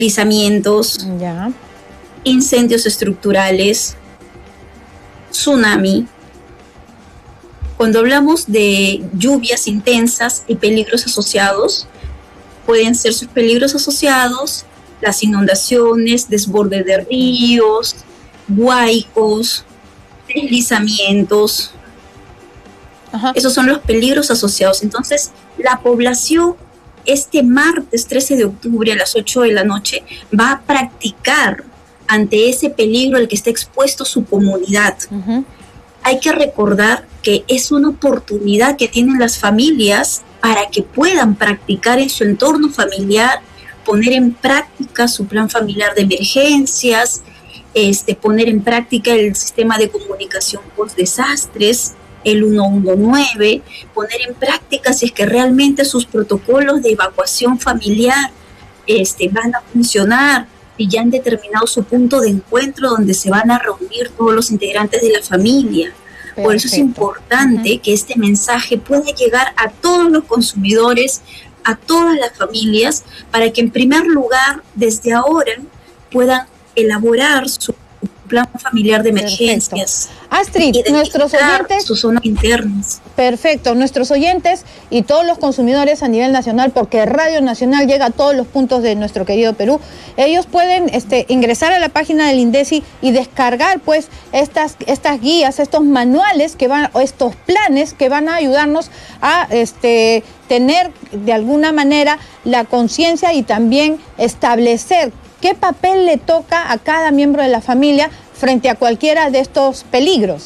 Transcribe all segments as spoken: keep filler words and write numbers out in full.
deslizamientos, Ya. incendios estructurales, tsunami. Cuando hablamos de lluvias intensas y peligros asociados, pueden ser sus peligros asociados las inundaciones, desborde de ríos, huaicos, deslizamientos. Ajá. Esos son los peligros asociados. Entonces, la población este martes trece de octubre a las ocho de la noche va a practicar ante ese peligro al que está expuesto su comunidad. Uh-huh. Hay que recordar que es una oportunidad que tienen las familias para que puedan practicar en su entorno familiar, poner en práctica su plan familiar de emergencias, este, poner en práctica el sistema de comunicación post desastres, el uno uno nueve, poner en práctica si es que realmente sus protocolos de evacuación familiar este, van a funcionar y ya han determinado su punto de encuentro donde se van a reunir todos los integrantes de la familia. Perfecto. Por eso es importante uh-huh. que este mensaje pueda llegar a todos los consumidores, a todas las familias, para que en primer lugar, desde ahora, puedan elaborar su plan familiar de emergencias. Perfecto. Astrid, nuestros oyentes, sus zonas internas. Perfecto, nuestros oyentes y todos los consumidores a nivel nacional, porque Radio Nacional llega a todos los puntos de nuestro querido Perú, ellos pueden este, ingresar a la página del INDECI y descargar pues estas, estas guías, estos manuales que van, o estos planes que van a ayudarnos a este, tener de alguna manera la conciencia y también establecer qué papel le toca a cada miembro de la familia frente a cualquiera de estos peligros.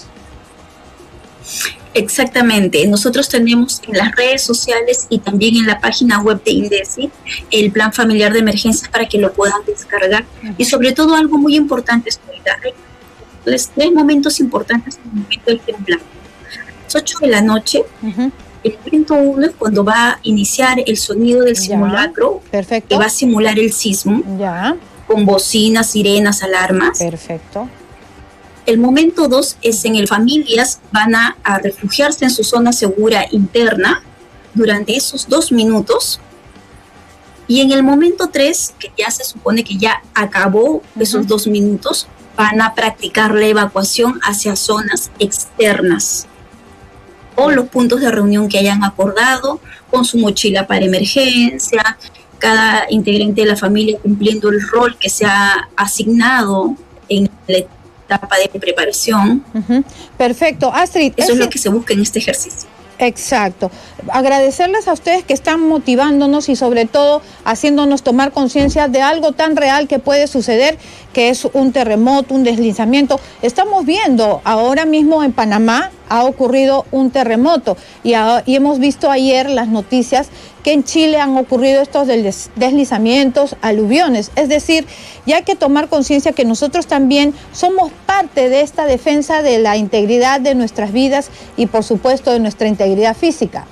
Exactamente. Nosotros tenemos en las redes sociales y también en la página web de INDECI el plan familiar de emergencias para que lo puedan descargar. Uh-huh. Y sobre todo algo muy importante es que hay tres momentos importantes en el momento del temblor. A las ocho de la noche, uh-huh. el momento uno es cuando va a iniciar el sonido del simulacro, perfecto, que va a simular el sismo, ya, con bocinas, sirenas, alarmas. Perfecto. El momento dos es en el familias van a, a refugiarse en su zona segura interna durante esos dos minutos. Y en el momento tres, que ya se supone que ya acabó uh-huh. esos dos minutos, van a practicar la evacuación hacia zonas externas o los puntos de reunión que hayan acordado, con su mochila para emergencia, cada integrante de la familia cumpliendo el rol que se ha asignado en la etapa de preparación. Uh-huh. Perfecto. Astrid, eso es lo que se busca en este ejercicio. Exacto. Agradecerles a ustedes que están motivándonos y sobre todo haciéndonos tomar conciencia de algo tan real que puede suceder, que es un terremoto, un deslizamiento. Estamos viendo ahora mismo en Panamá ha ocurrido un terremoto y, a, y hemos visto ayer las noticias que en Chile han ocurrido estos des, deslizamientos, aluviones. Es decir, ya hay que tomar conciencia que nosotros también somos parte de esta defensa de la integridad de nuestras vidas y por supuesto de nuestra integridad física.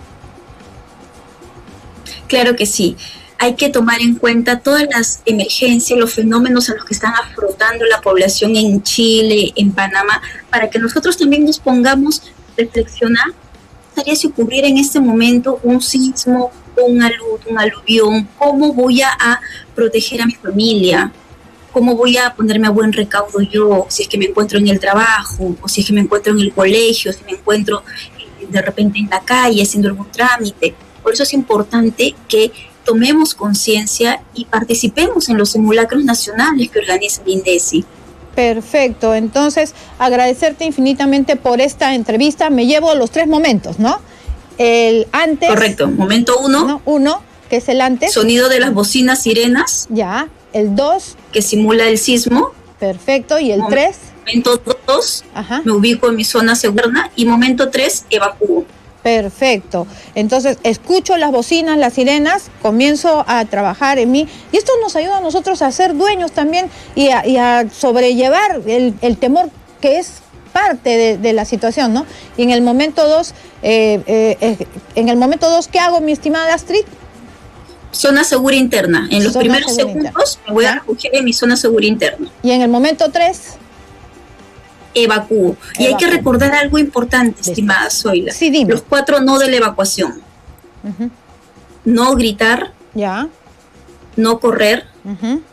Claro que sí. Hay que tomar en cuenta todas las emergencias, los fenómenos a los que están afrontando la población en Chile, en Panamá, para que nosotros también nos pongamos a reflexionar. ¿Qué estaría si ocurriera en este momento un sismo, un alud, un aluvión? ¿Cómo voy a, a proteger a mi familia? ¿Cómo voy a ponerme a buen recaudo yo si es que me encuentro en el trabajo, o si es que me encuentro en el colegio, si me encuentro eh, de repente en la calle haciendo algún trámite? Por eso es importante que tomemos conciencia y participemos en los simulacros nacionales que organiza el INDECI. Perfecto, entonces agradecerte infinitamente por esta entrevista. Me llevo los tres momentos, ¿no? El antes. Correcto, momento uno. ¿no? Uno, que es el antes. Sonido de las bocinas sirenas. Ya, el dos. Que simula el sismo. Perfecto, y el Mom- tres. Momento dos, me ubico en mi zona segura. Y momento tres, evacúo. Perfecto. Entonces, escucho las bocinas, las sirenas, comienzo a trabajar en mí. Y esto nos ayuda a nosotros a ser dueños también y a, y a sobrellevar el, el temor que es parte de, de la situación, ¿no? Y en el momento dos, eh, eh, en el momento dos, ¿qué hago, mi estimada Astrid? Zona segura interna. En los zona primeros segundos interna. Me voy a refugiar en mi zona segura interna. Y en el momento tres... evacúo. Y hay que recordar algo importante, estimada Zoila. Sí, dime. Los cuatro no de la evacuación. Uh-huh. No gritar. Ya. No correr. Uh-huh.